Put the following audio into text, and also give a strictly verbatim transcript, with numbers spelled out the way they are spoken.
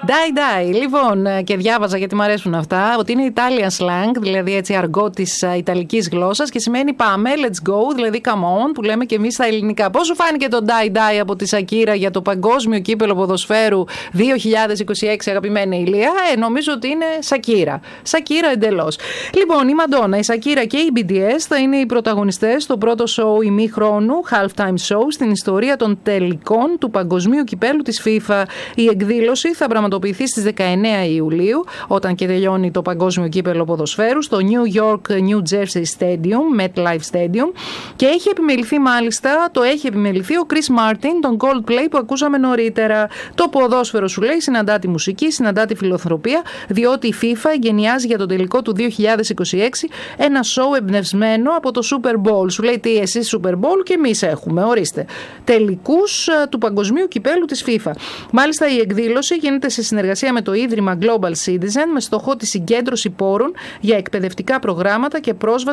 Die Die. Λοιπόν, και διάβαζα γιατί μου αρέσουν αυτά, ότι είναι Italian slang, δηλαδή έτσι αργό της ιταλικής γλώσσας και σημαίνει πάμε, let's go, δηλαδή come on, που λέμε και εμείς στα ελληνικά. Πώς σου φάνηκε το Die Die από τη Σακύρα για το παγκόσμιο κύπελο ποδοσφαίρου δύο χιλιάδες είκοσι έξι, αγαπημένη Ηλία? Ε, νομίζω ότι είναι Σακύρα. Σακύρα εντελώς. Λοιπόν, η Μαντόνα, η Σακύρα και η μπι ντι ες θα είναι οι πρωταγωνιστές στο πρώτο σοου ημίχρονου, halftime show, στην ιστορία των τελικών του παγκοσμίου κυπέλου της FIFA. Η εκδήλωση θα πραγματοποιηθεί στις δεκαεννέα Ιουλίου, όταν και τελειώνει το παγκόσμιο κύπελο ποδοσφαίρου, στο New York New Jersey Stadium, MetLife Stadium, και έχει επιμεληθεί μάλιστα, το έχει επιμεληθεί ο Chris Martin, τον Coldplay που ακούσαμε νωρίτερα. Το ποδόσφαιρο, σου λέει, συναντά τη μουσική, συναντά τη φιλανθρωπία, διότι η FIFA εγκαινιάζει για το τελικό του δύο χιλιάδες είκοσι έξι ένα show εμπνευσμένο από το Super Bowl. Σου λέει τι, εσείς Super Bowl και εμείς έχουμε, ορίστε, τελικούς του παγκοσμίου κυπέλου της FIFA. Μάλιστα η εκδήλωση γίνεται σε συνεργασία με το Ίδρυμα Global Citizen με στόχο τη συγκέντρωση πόρων για εκπαιδευτικά προγράμματα και πρόσβαση